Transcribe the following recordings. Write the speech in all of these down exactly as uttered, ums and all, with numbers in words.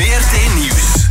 V R T Nieuws.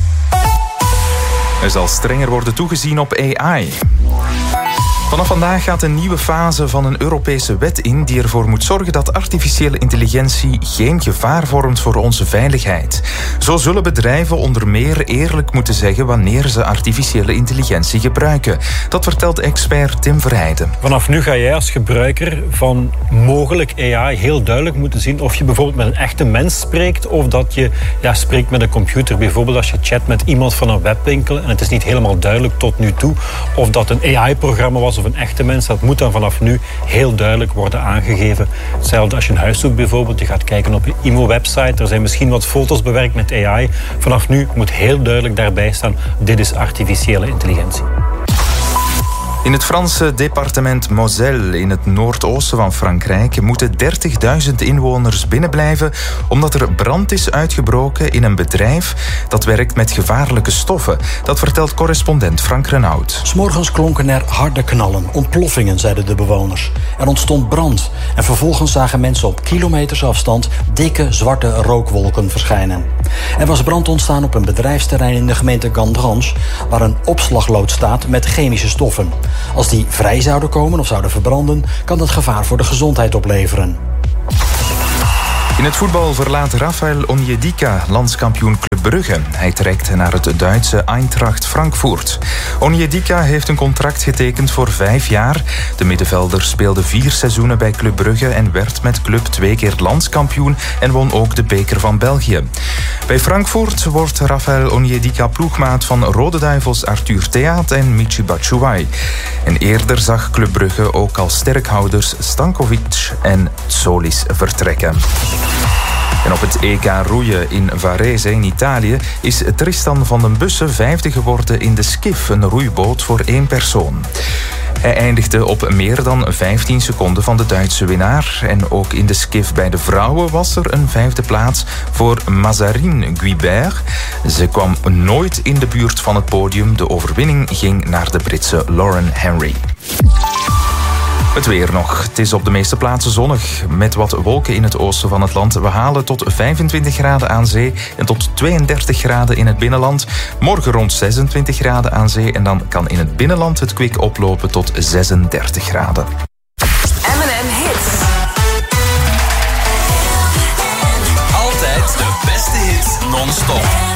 Er zal strenger worden toegezien op A I. Vanaf vandaag gaat een nieuwe fase van een Europese wet in die ervoor moet zorgen dat artificiële intelligentie geen gevaar vormt voor onze veiligheid. Zo zullen bedrijven onder meer eerlijk moeten zeggen wanneer ze artificiële intelligentie gebruiken. Dat vertelt expert Tim Verheijden. Vanaf nu ga jij als gebruiker van mogelijk A I heel duidelijk moeten zien of je bijvoorbeeld met een echte mens spreekt of dat je ja, spreekt met een computer. Bijvoorbeeld als je chat met iemand van een webwinkel en het is niet helemaal duidelijk tot nu toe of dat een A I-programma was of een echte mens, dat moet dan vanaf nu heel duidelijk worden aangegeven. Hetzelfde als je een huis zoekt bijvoorbeeld, je gaat kijken op je I M O-website, er zijn misschien wat foto's bewerkt met A I. Vanaf nu moet heel duidelijk daarbij staan, dit is artificiële intelligentie. In het Franse departement Moselle, in het noordoosten van Frankrijk, moeten dertigduizend inwoners binnenblijven omdat er brand is uitgebroken in een bedrijf dat werkt met gevaarlijke stoffen. Dat vertelt correspondent Frank Renaud. 'S Morgens klonken er harde knallen, ontploffingen, zeiden de bewoners. Er ontstond brand en vervolgens zagen mensen op kilometers afstand dikke zwarte rookwolken verschijnen. Er was brand ontstaan op een bedrijfsterrein in de gemeente Gandrange, waar een opslagloods staat met chemische stoffen. Als die vrij zouden komen of zouden verbranden, kan dat gevaar voor de gezondheid opleveren. In het voetbal verlaat Rafael Onyedika landskampioen Club Brugge. Hij trekt naar het Duitse Eintracht Frankfurt. Onyedika heeft een contract getekend voor vijf jaar. De middenvelder speelde vier seizoenen bij Club Brugge en werd met club twee keer landskampioen en won ook de beker van België. Bij Frankfurt wordt Rafael Onyedika ploegmaat van Rode Duivels Arthur Theaat en Michy Batshuayi. En eerder zag Club Brugge ook al sterkhouders Stankovic en Solis vertrekken. En op het E K roeien in Varese in Italië is Tristan van den Bussen vijfde geworden in de Skiff, een roeiboot voor één persoon. Hij eindigde op meer dan vijftien seconden van de Duitse winnaar. En ook in de Skiff bij de vrouwen was er een vijfde plaats voor Mazarine Guibert. Ze kwam nooit in de buurt van het podium. De overwinning ging naar de Britse Lauren Henry. Het weer nog. Het is op de meeste plaatsen zonnig, met wat wolken in het oosten van het land. We halen tot vijfentwintig graden aan zee en tot tweeëndertig graden in het binnenland. Morgen rond zesentwintig graden aan zee en dan kan in het binnenland het kwik oplopen tot zesendertig graden. M en M Hits. Altijd de beste hits non-stop.